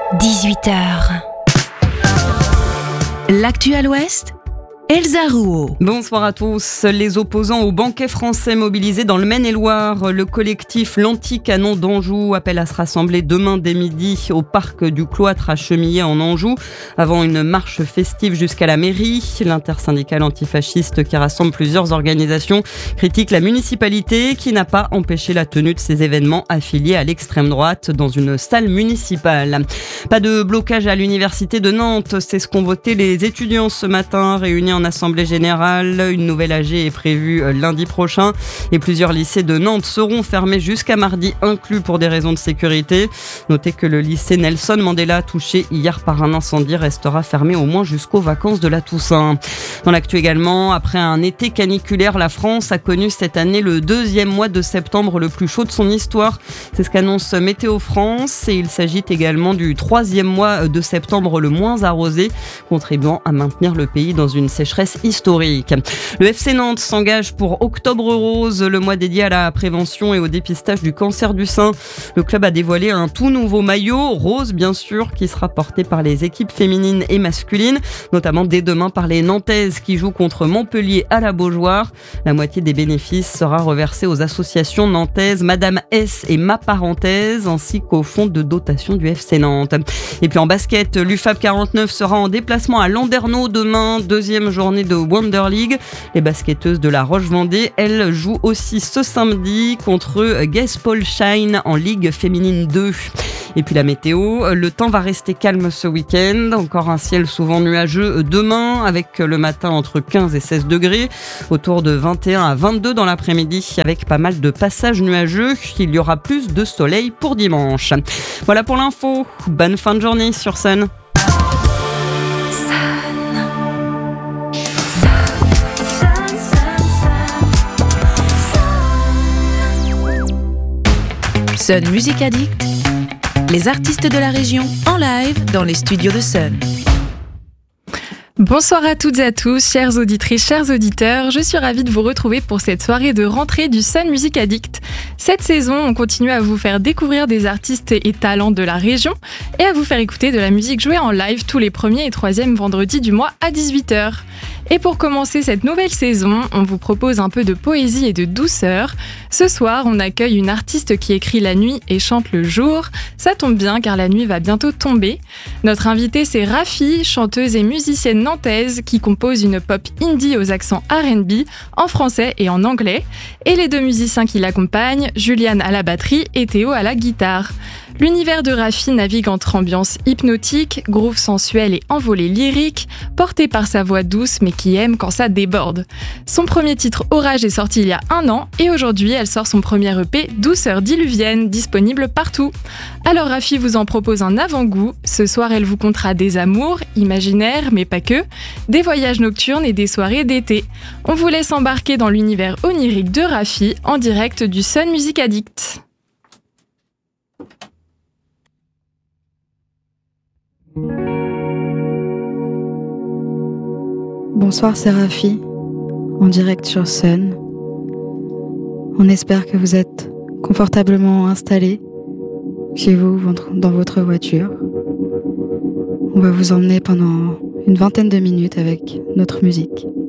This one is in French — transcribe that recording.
18h. L'actu à l'Ouest, Elsa Rouault. Bonsoir à tous. Les opposants au banquet français mobilisés dans le Maine-et-Loire, le collectif L'Anti-Canon d'Anjou appelle à se rassembler demain dès midi au parc du Cloître à Chemillé en Anjou, avant une marche festive jusqu'à la mairie. L'intersyndicale antifasciste qui rassemble plusieurs organisations critique la municipalité qui n'a pas empêché la tenue de ces événements affiliés à l'extrême droite dans une salle municipale. Pas de blocage à l'université de Nantes, c'est ce qu'ont voté les étudiants ce matin réunis en assemblée générale. Une nouvelle AG est prévue lundi prochain et plusieurs lycées de Nantes seront fermés jusqu'à mardi inclus pour des raisons de sécurité. Notez que le lycée Nelson Mandela, touché hier par un incendie, restera fermé au moins jusqu'aux vacances de la Toussaint. Dans l'actu également, après un été caniculaire, la France a connu cette année le deuxième mois de septembre le plus chaud de son histoire. C'est ce qu'annonce Météo France et il s'agit également du troisième mois de septembre le moins arrosé, contribuant à maintenir le pays dans une sécheresse historique. Le FC Nantes s'engage pour Octobre Rose, le mois dédié à la prévention et au dépistage du cancer du sein. Le club a dévoilé un tout nouveau maillot, rose bien sûr, qui sera porté par les équipes féminines et masculines, notamment dès demain par les Nantaises qui jouent contre Montpellier à la Beaujoire. La moitié des bénéfices sera reversée aux associations nantaises Madame S et Ma Parenthèse, ainsi qu'au fonds de dotation du FC Nantes. Et puis en basket, l'UFAB 49 sera en déplacement à Landerneau demain, deuxième journée de Wonder League. Les basketteuses de la Roche-Vendée, elles jouent aussi ce samedi contre Gaspolsheim en Ligue féminine 2. Et puis la météo, le temps va rester calme ce week-end. Encore un ciel souvent nuageux demain avec le matin entre 15 et 16 degrés, autour de 21 à 22 dans l'après-midi avec pas mal de passages nuageux. Il y aura plus de soleil pour dimanche. Voilà pour l'info. Bonne fin de journée sur Sun. Sun Music Addict, les artistes de la région en live dans les studios de Sun. Bonsoir à toutes et à tous, chères auditrices, chers auditeurs. Je suis ravie de vous retrouver pour cette soirée de rentrée du Sun Music Addict. Cette saison, on continue à vous faire découvrir des artistes et talents de la région et à vous faire écouter de la musique jouée en live tous les premiers et troisièmes vendredis du mois à 18h. Et pour commencer cette nouvelle saison, on vous propose un peu de poésie et de douceur. Ce soir, on accueille une artiste qui écrit la nuit et chante le jour. Ça tombe bien car la nuit va bientôt tomber. Notre invitée, c'est Rafi, chanteuse et musicienne nantaise qui compose une pop indie aux accents R&B en français et en anglais. Et les deux musiciens qui l'accompagnent, Juliane à la batterie et Théo à la guitare. L'univers de Rafi navigue entre ambiance hypnotique, groove sensuel et envolée lyrique, porté par sa voix douce mais qui aime quand ça déborde. Son premier titre Orage est sorti il y a 1 an et aujourd'hui elle sort son premier EP Douceur diluvienne, disponible partout. Alors Rafi vous en propose un avant-goût. Ce soir elle vous contera des amours, imaginaires mais pas que, des voyages nocturnes et des soirées d'été. On vous laisse embarquer dans l'univers onirique de Rafi en direct du Sun Music Addict. Bonsoir, c'est Rafi, en direct sur Sun. On espère que vous êtes confortablement installés chez vous, dans votre voiture. On va vous emmener pendant une vingtaine de minutes avec notre musique.